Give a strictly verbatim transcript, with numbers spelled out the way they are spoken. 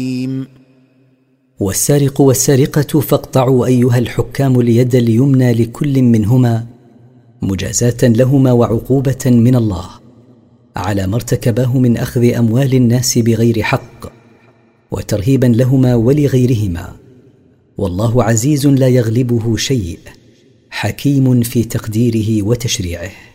والسارق والسارقة فاقطعوا أيها الحكام اليد اليمنى لكل منهما مجازاة لهما وعقوبة من الله على ما ارتكباه من أخذ أموال الناس بغير حق وترهيبا لهما ولغيرهما، والله عزيز لا يغلبه شيء، حكيم في تقديره وتشريعه.